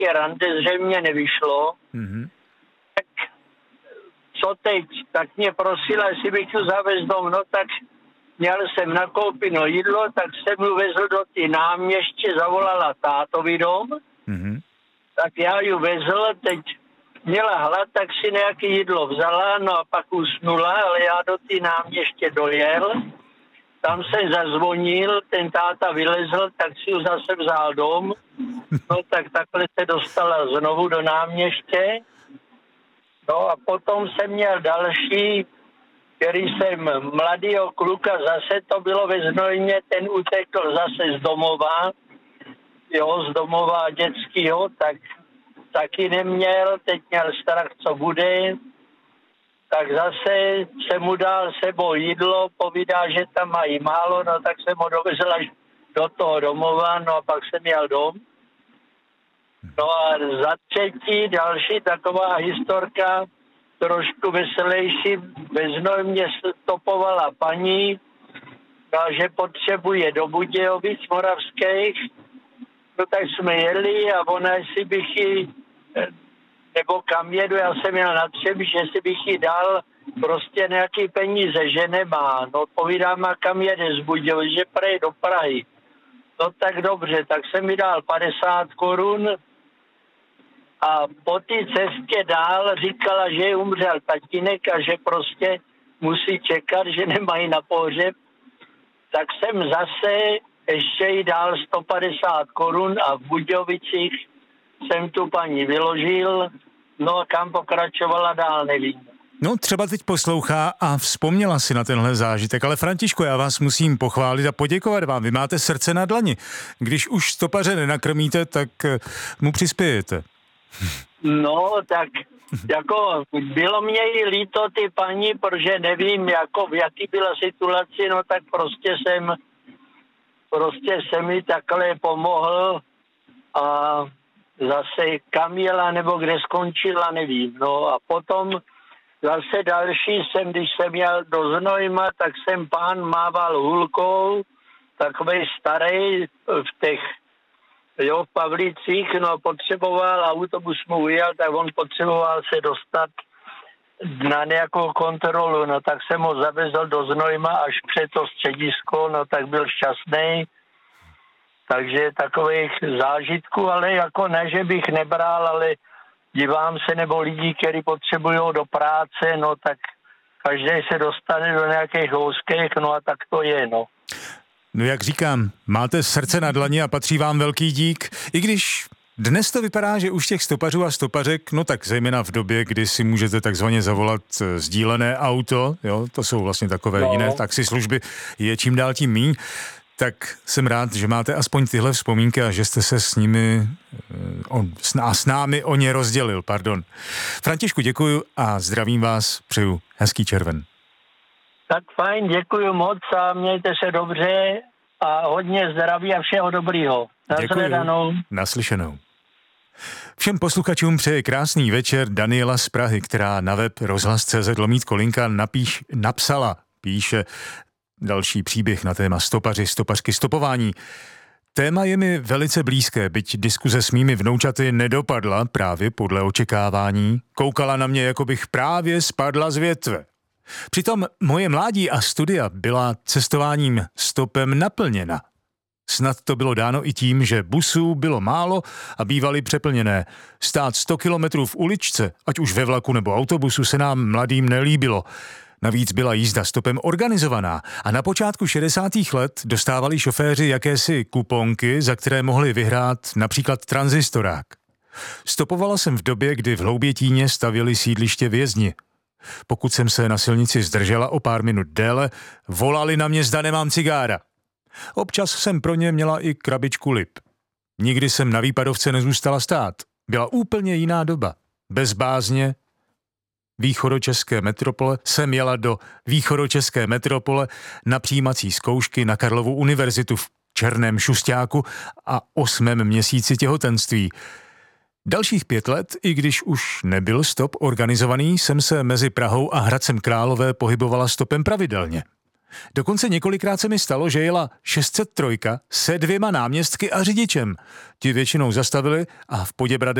nějaké rande zřejmě nevyšlo. Tak co teď? Tak mě prosila, jestli bych tu zavez dom, no tak měl jsem nakoupeno jídlo, tak jsem mu vezl do ty náměště, zavolala tátovi dom, tak já ju vezl, teď měla hlad, tak si nějaké jídlo vzala, no a pak usnula, ale já do ty náměště dojel, tam jsem zazvonil, ten táta vylezl, tak si ju zase vzal dom, no tak takhle se dostala znovu do náměště, no a potom jsem měl další, který jsem mladýho kluka, zase to bylo ve Znojmě, ten utekl zase z domova, z domova dětského, tak taky neměl, teď měl strach, co bude, tak zase jsem mu dal sebou jídlo, povídá, že tam mají málo, no tak jsem ho dovezl až do toho domova, no a pak jsem jel dom. No a za třetí, další taková historka, trošku veselější, ve Znojmě stopovala paní, že potřebuje do Budějovic moravských, no tak jsme jeli a ona, jestli bych ji, nebo kam jedu, já jsem měl na Třebíč, jestli bych ji dal prostě nějaký peníze, že nemá. No povídám, a kam jede z Budějovic, že prej do Prahy. No tak dobře, tak jsem mi dal 50 korun a po té cestě dál říkala, že umřel tatínek a že prostě musí čekat, že nemají na pohřeb. Tak jsem zase ještě jí dal 150 korun a v Budějovicích jsem tu paní vyložil, no a kam pokračovala dál, nevím. No třeba teď poslouchá a vzpomněla si na tenhle zážitek, ale Františku, já vás musím pochválit a poděkovat vám, vy máte srdce na dlani. Když už stopaře nenakrmíte, tak mu přispějete. No, tak jako bylo mě i líto ty paní, protože nevím, jako v jaký byla situaci, no tak prostě jsem mi takhle pomohl a zase kam jela nebo kde skončila, nevím. No a potom zase další když jsem jel do Znojma, tak jsem pán mával hulkou, takovej starý v těch v Pavlících, no potřeboval, autobus mu ujel, tak on potřeboval se dostat na nějakou kontrolu, no tak jsem ho zavezl do Znojma až před to středisko, no tak byl šťastný. Takže takových zážitků, ale jako ne, že bych nebral, ale dívám se, nebo lidi, kteří potřebují do práce, no tak každý se dostane do nějakých houských, no a tak to je, no. No jak říkám, máte srdce na dlani a patří vám velký dík, i když dnes to vypadá, že už těch stopařů a stopařek, no tak zejména v době, kdy si můžete takzvaně zavolat sdílené auto, jo, to jsou vlastně takové jiné taxislužby, je čím dál tím míň, tak jsem rád, že máte aspoň tyhle vzpomínky a že jste se s nimi s námi o ně rozdělil, pardon. Františku, děkuju a zdravím vás, přeju hezký červen. Tak fajn, děkuju moc a mějte se dobře a hodně zdraví a všeho dobrýho. Nashledanou. Naslyšenou. Všem posluchačům přeje krásný večer Daniela z Prahy, která na web rozhlas.cz/Kolinka píše další příběh na téma stopaři, stopařky, stopování. Téma je mi velice blízké, byť diskuze s mými vnoučaty nedopadla právě podle očekávání. Koukala na mě, jako bych právě spadla z větve. Přitom moje mládí a studia byla cestováním stopem naplněna. Snad to bylo dáno i tím, že busů bylo málo a bývaly přeplněné. Stát 100 kilometrů v uličce, ať už ve vlaku nebo autobusu, se nám mladým nelíbilo. Navíc byla jízda stopem organizovaná a na počátku 60. let dostávali šoféři jakési kuponky, za které mohli vyhrát například tranzistorák. Stopovala jsem v době, kdy v Hloubětíně stavěli sídliště vězni. Pokud jsem se na silnici zdržela o pár minut déle, volali na mě, zda nemám cigára. Občas jsem pro ně měla i krabičku lip. Nikdy jsem na výpadovce nezůstala stát. Byla úplně jiná doba. Bez bázně. Východočeské metropole jsem jela do východočeské metropole na přijímací zkoušky na Karlovu univerzitu v černém šusťáku a 8. měsíci těhotenství. Dalších 5 let, i když už nebyl stop organizovaný, jsem se mezi Prahou a Hradcem Králové pohybovala stopem pravidelně. Dokonce několikrát se mi stalo, že jela 603 se 2 náměstky a řidičem. Ti většinou zastavili a v Poděbradech